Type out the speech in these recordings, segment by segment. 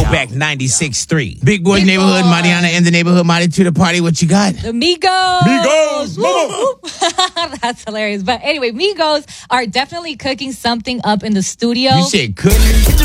Throwback 96.3. Big Boy Neighborhood, Mariana in the neighborhood, Mari to the party. What you got? The Migos. Migos, Woo, woo. That's hilarious. But anyway, Migos are definitely cooking something up in the studio. You said cooking?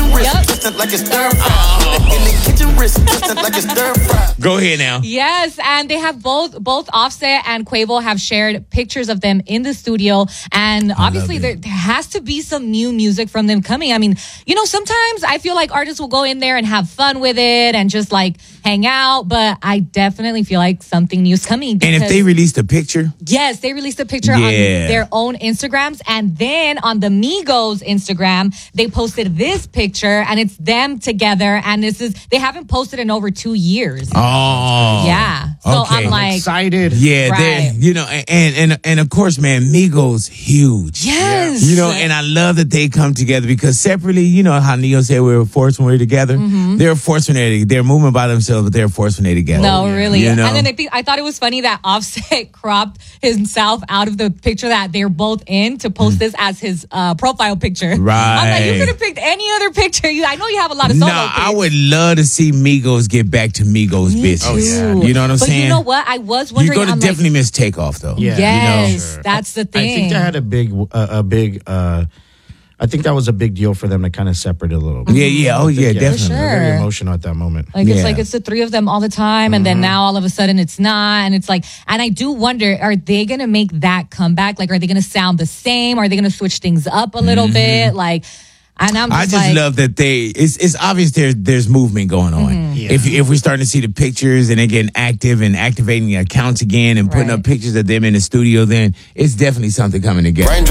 Go ahead now. Yes, and they have both Offset and Quavo have shared pictures of them in the studio, and obviously there has to be some new music from them coming. I mean, sometimes I feel like artists will go in there and have fun with it and just like hang out, but I definitely feel like something new is coming. And if they released a picture? Yes, they released a picture on their own Instagrams, and then on the Migos Instagram, they posted this picture, and it's them together, and they haven't posted in over 2 years. Oh. Yeah. So okay. I'm like excited. Yeah, right. and of course, man, Migos huge. Yes. And I love that they come together because separately, how Neo said we're a force when we're together. Mm-hmm. They're a force when they're moving by themselves, but they're a force when they're together. No, really. And then I thought it was funny that Offset cropped himself out of the picture that they're both in to post this as his profile picture. Right. I'm like, you could have picked any other picture. I know you have a lot of solo pics. I would love to see Migos get back to Migos business. Oh, yeah. You know what I'm saying? But you know what? I was wondering. You're going to definitely miss Takeoff, though. Yeah. Yes, Sure. that's the thing. I think they had a big. I think that was a big deal for them to kind of separate a little bit. Yeah. Oh, yeah, definitely. For sure. Very emotional at that moment. It's the three of them all the time, and then now all of a sudden it's not, and it's like, and I do wonder, are they going to make that comeback? Like, are they going to sound the same? Are they going to switch things up a little bit? Like, and I just love that it's obvious there's movement going on. Mm-hmm. Yeah. If we're starting to see the pictures and they're getting active and activating the accounts again and putting up pictures of them in the studio, then it's definitely something coming together.